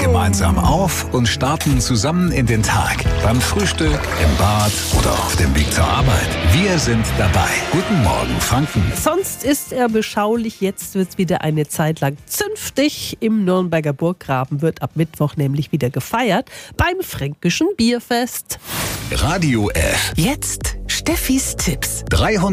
gemeinsam auf und starten zusammen in den Tag. Beim Frühstück, im Bad oder auf dem Weg zur Arbeit. Wir sind dabei. Guten Morgen, Franken. Sonst ist er beschaulich. Jetzt wird's wieder eine Zeit lang zünftig. Im Nürnberger Burggraben wird ab Mittwoch nämlich wieder gefeiert beim Fränkischen Bierfest. Radio F. Jetzt Steffis Tipps.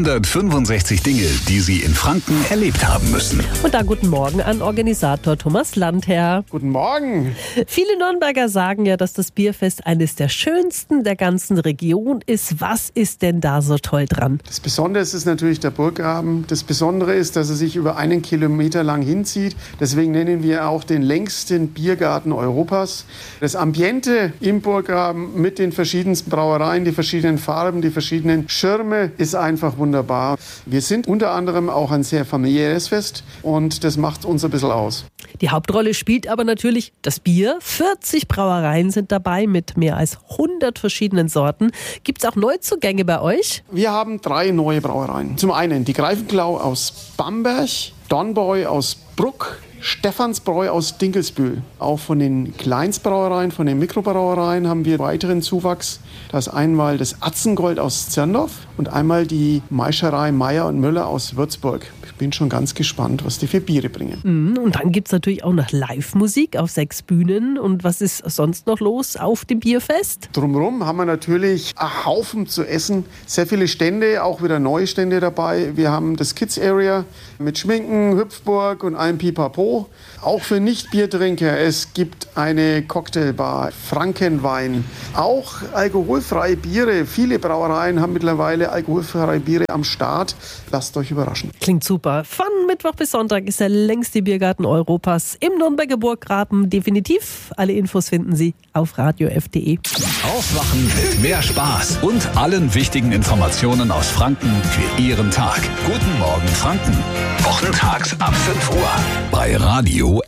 365 Dinge, die Sie in Franken erlebt haben müssen. Und da guten Morgen an Organisator Thomas Landherr. Guten Morgen. Viele Nürnberger sagen ja, dass das Bierfest eines der schönsten der ganzen Region ist. Was ist denn da so toll dran? Das Besondere ist natürlich der Burggraben. Das Besondere ist, dass er sich über 1 Kilometer lang hinzieht. Deswegen nennen wir auch den längsten Biergarten Europas. Das Ambiente im Burggraben mit den verschiedensten Brauereien, die verschiedenen Farben, die verschiedenen Schirme ist einfach wunderbar. Wir sind unter anderem auch ein sehr familiäres Fest und das macht uns ein bisschen aus. Die Hauptrolle spielt aber natürlich das Bier. 40 Brauereien sind dabei mit mehr als 100 verschiedenen Sorten. Gibt's auch Neuzugänge bei euch? Wir haben 3 neue Brauereien. Zum einen die Greifenklau aus Bamberg, Dornbräu aus Bruck, Stephansbräu aus Dinkelsbühl. Auch von den Kleinstbrauereien, von den Mikrobrauereien haben wir weiteren Zuwachs. Da ist einmal das Atzengold aus Zerndorf und einmal die Maischerei Meier und Müller aus Würzburg. Ich bin schon ganz gespannt, was die für Biere bringen. Und dann gibt's natürlich auch noch Live-Musik auf 6 Bühnen. Und was ist sonst noch los auf dem Bierfest? Drumherum haben wir natürlich einen Haufen zu essen. Sehr viele Stände, auch wieder neue Stände dabei. Wir haben das Kids Area mit Schminken, Hüpfburg und allem Pipapo. Auch für Nicht-Biertrinker. Es gibt eine Cocktailbar, Frankenwein, auch alkoholfreie Biere. Viele Brauereien haben mittlerweile alkoholfreie Biere am Start. Lasst euch überraschen. Klingt super. Von Mittwoch bis Sonntag ist der längste Biergarten Europas im Nürnberger Burggraben. Definitiv. Alle Infos finden Sie auf radiof.de. Aufwachen mit mehr Spaß und allen wichtigen Informationen aus Franken für Ihren Tag. Guten Morgen, Franken. Wochentags ab 5 Uhr bei Radio